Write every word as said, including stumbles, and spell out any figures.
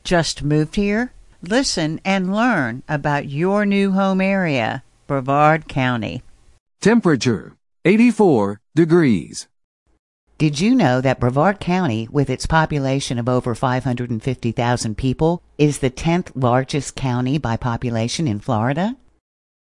Just moved here? Listen and learn about your new home area, Brevard County. Temperature, eighty-four degrees. Did you know that Brevard County, with its population of over five hundred fifty thousand people, is the tenth largest county by population in Florida?